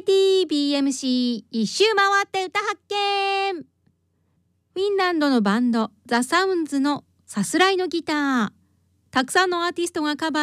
ITBMC 一周回って歌発見。フィンランドのバンドザ・サウンズのさすらいのギター。たくさんのアーティストがカバー